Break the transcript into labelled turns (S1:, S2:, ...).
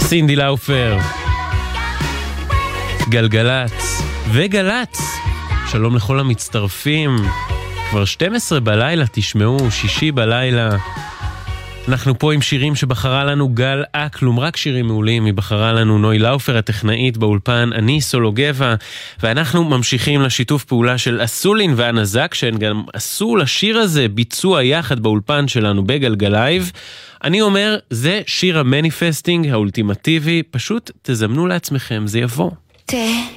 S1: סינדי לאופר, גלגלץ וגלץ. שלום לכל המצטרפים. כבר 12 בלילה, תשמעו, שישי בלילה. אנחנו פה עם שירים שבחרה לנו גל אקלום, רק שירים מעולים. היא בחרה לנו נוי לאופר הטכנאית באולפן, אני סולוגבה, ואנחנו ממשיכים לשיתוף פעולה של אסולין והנזק, שהן גם עשו לשיר הזה ביצוע יחד באולפן שלנו בגלגלייב. אני אומר, זה שיר המניפסטינג האולטימטיבי, פשוט תזמנו לעצמכם, זה יבוא.